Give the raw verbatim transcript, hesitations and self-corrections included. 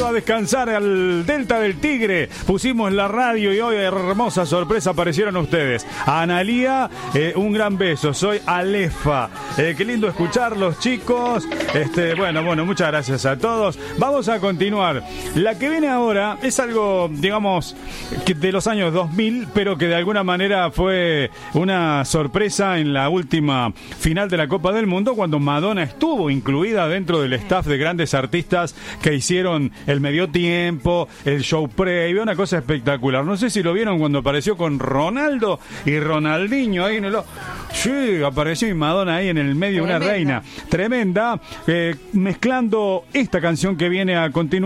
a descansar al Delta del Tigre. Pusimos la radio y hoy, hermosa sorpresa, aparecieron ustedes. Analía, eh, un gran beso. Soy Alefa. Eh, qué lindo escucharlos, chicos. Este, bueno, bueno, muchas gracias a todos. Vamos a continuar. La que viene ahora es algo, digamos, que de los años dos mil, pero que de alguna manera fue una sorpresa en la última final de la Copa del Mundo, cuando Madonna estuvo incluida dentro del staff de grandes artistas que hicieron el medio tiempo, el show previo, una cosa espectacular. No sé si lo vieron cuando apareció con Ronaldo y Ronaldinho ahí en el... Sí, apareció y Madonna ahí en el medio, tremenda. Una reina tremenda, eh, mezclando esta canción que viene a continuación.